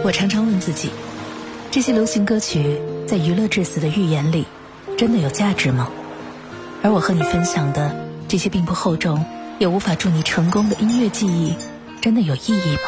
我常常问自己，这些流行歌曲在娱乐至死的预言里真的有价值吗？而我和你分享的这些并不厚重也无法助你成功的音乐记忆真的有意义吗？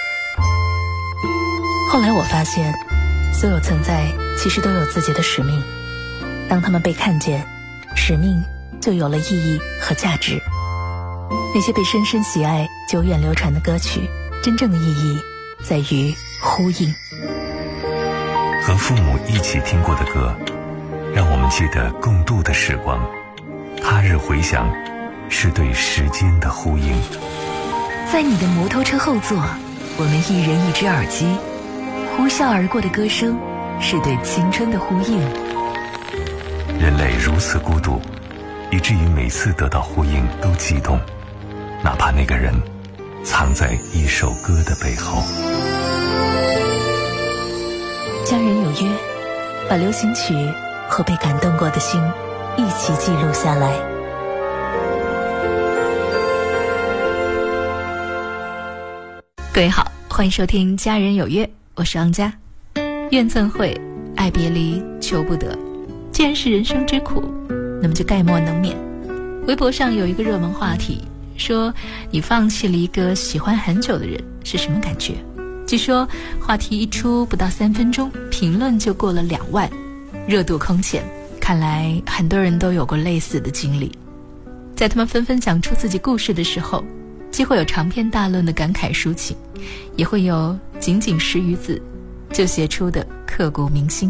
后来我发现，所有存在其实都有自己的使命，当他们被看见，使命就有了意义和价值。那些被深深喜爱久远流传的歌曲，真正的意义在于呼应。 和父母一起听过的歌，让我们记得共度的时光，他日回响，是对时间的呼应。 在你的摩托车后座，我们一人一只耳机，呼啸而过的歌声，是对青春的呼应。 人类如此孤独，以至于每次得到呼应都激动，哪怕那个人藏在一首歌的背后。 家人有约，把流行曲和被感动过的心一起记录下来。 各位好，欢迎收听家人有约，我是王佳。怨憎会，爱别离，求不得，既然是人生之苦，那么就概莫能免。微博上有一个热门话题，说你放弃了一个喜欢很久的人是什么感觉？据说话题一出不到3分钟，评论就过了2万，热度空前。看来很多人都有过类似的经历。在他们纷纷讲出自己故事的时候，既会有长篇大论的感慨抒情，也会有仅仅10余字就写出的刻骨铭心。